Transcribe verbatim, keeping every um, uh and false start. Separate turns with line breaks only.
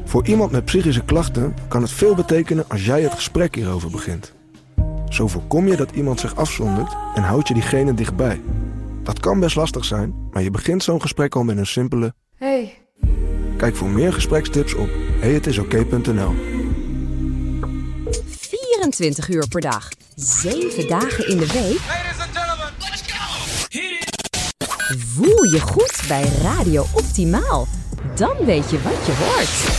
Voor iemand met psychische klachten kan het veel betekenen als jij het gesprek hierover begint. Zo voorkom je dat iemand zich afzondert en houd je diegene dichtbij. Dat kan best lastig zijn, maar je begint zo'n gesprek al met een simpele...
Hey.
Kijk voor meer gesprekstips op hey het is oké punt n l.
vierentwintig uur per dag, zeven dagen in de week.
Ladies and gentlemen, let's go! Hit it!
Voel je goed bij Radio Optimaal. Dan weet je wat je hoort.